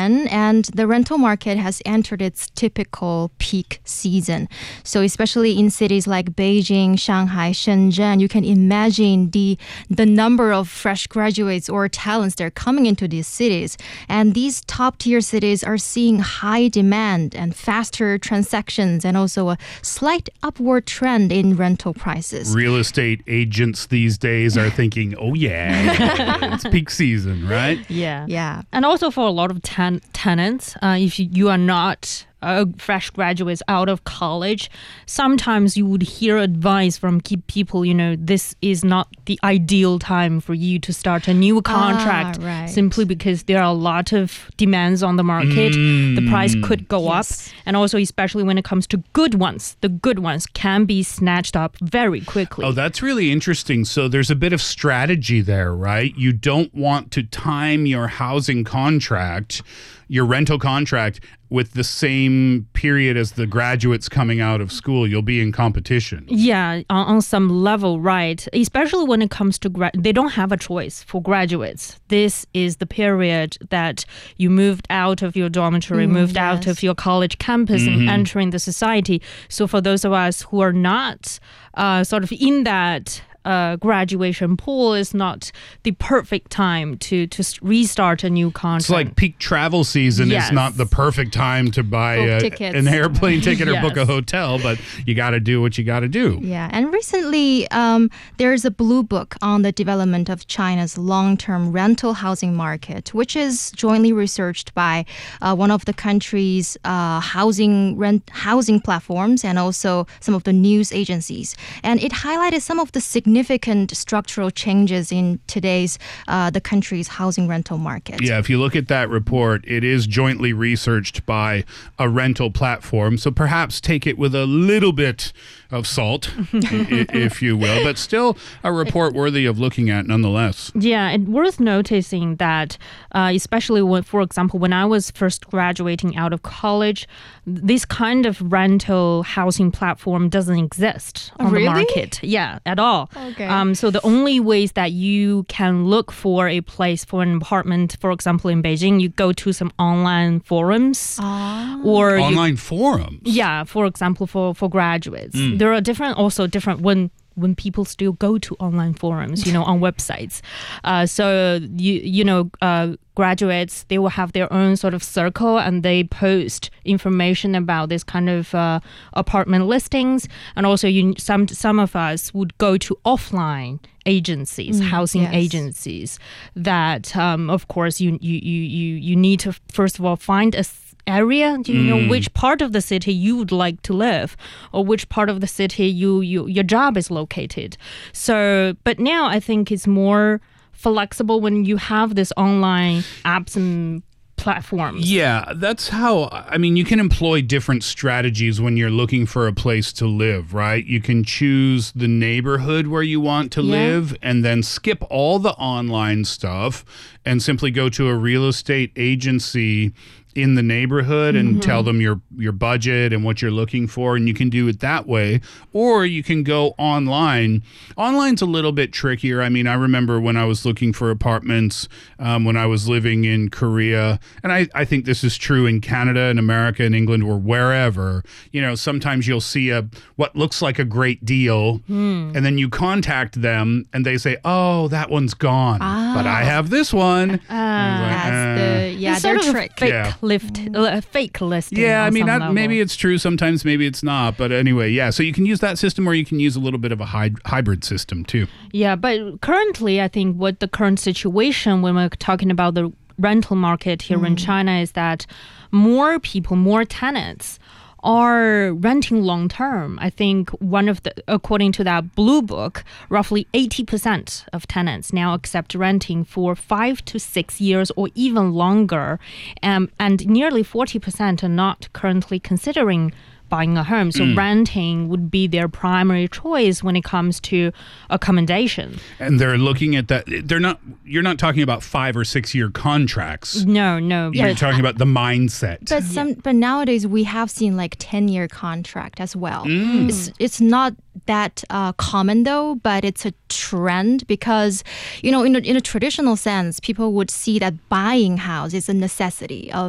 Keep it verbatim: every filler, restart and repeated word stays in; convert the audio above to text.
again, and the rental market has entered its typical peak season. So especially in cities like Beijing, Shanghai, Shenzhen, you can imagine the the number of fresh graduates or talents that are coming into these cities. And these top-tier cities are seeing high demand and faster transactions and also a slight upward trend in rental prices. Real estate agents these days are thinking, oh yeah, it's peak season, right? Yeah. Yeah. And also for a lot of ten- tenants, uh, if you, you are not uh, fresh graduates out of college, sometimes you would hear advice from key people, you know, this is not the ideal time for you to start a new contract Ah, right. simply because there are a lot of demands on the market. Mm. The price could go Yes. up. And also, especially when it comes to good ones, the good ones can be snatched up very quickly. Oh, that's really interesting. So there's a bit of strategy there, right? You don't want to time your housing contract, your rental contract, with the same period as the graduates coming out of school. You'll be in competition. Yeah, on, on some level, right. Especially when it comes to, gra- they don't have a choice for graduates. This is the period that you moved out of your dormitory, Mm, moved out yes. of your college campus and entering the society. So for those of us who are not uh, sort of in that uh, graduation pool, is not the perfect time to, to s- restart a new contract. It's like peak travel season Yes. is not the perfect time to buy Book a, tickets. an airplane ticket or book a Yes. hotel, but you got to do what you got to do. Yeah, and recently um, there's a blue book on the development of China's long-term rental housing market, which is jointly researched by uh, one of the country's uh, housing rent housing platforms and also some of the news agencies. And it highlighted some of the significant structural changes in today's uh, the country's housing rental market. Yeah, if you look at that report, it is jointly researched by a rental platform. So perhaps take it with a little bit of salt, i- if you will, but still a report worthy of looking at nonetheless. Yeah, and worth noticing that, uh, especially when, for example, when I was first graduating out of college, this kind of rental housing platform doesn't exist on Really? the market. Yeah, at all. Okay. Um, so the only ways that you can look for a place for an apartment, for example, in Beijing, you go to some online forums Ah. or you Online forums. yeah, for example, for, for graduates. There are different, also different, when when people still go to online forums, you know, on websites. Uh, so, you you know, uh, graduates, they will have their own sort of circle and they post information about this kind of uh, apartment listings. And also you, some some of us would go to offline agencies, housing yes. agencies that, um, of course, you, you, you, you, you need to, first of all, find a s- area, you know, which part of the city you would like to live or which part of the city you, you your job is located. So, but now I think it's more flexible when you have this online apps and platforms. Yeah, that's how, I mean, you can employ different strategies when you're looking for a place to live, right? You can choose the neighborhood where you want to Yeah. live and then skip all the online stuff and simply go to a real estate agency in the neighborhood and tell them your your budget and what you're looking for, and you can do it that way. Or you can go online. Online's a little bit trickier. I mean, I remember when I was looking for apartments um, when I was living in Korea, and I, I think this is true in Canada and America and England or wherever, you know, sometimes you'll see a what looks like a great deal and then you contact them and they say, oh, that one's gone, but I have this one. And it's like, That's "Eh." the yeah, It's their sort of trick. a fake Yeah. lift, uh, fake listing. Yeah, I on mean, some that, level. maybe it's true. Sometimes maybe it's not. But anyway, yeah. So you can use that system or you can use a little bit of a hy- hybrid system too. Yeah, but currently, I think what the current situation when we're talking about the rental market here in China is that more people, more tenants are renting long term. I think one of the, according to that blue book, roughly eighty percent of tenants now accept renting for five to six years or even longer. Um, and nearly forty percent are not currently considering buying a home. So renting would be their primary choice when it comes to accommodation. And they're looking at that. They're not. You're not talking about five or six year contracts. No, no. You're but- talking about the mindset. But some, but nowadays we have seen like ten year contract as well. It's it's not that uh, common though, but it's a trend because you know in a, in a traditional sense, people would see that buying house is a necessity of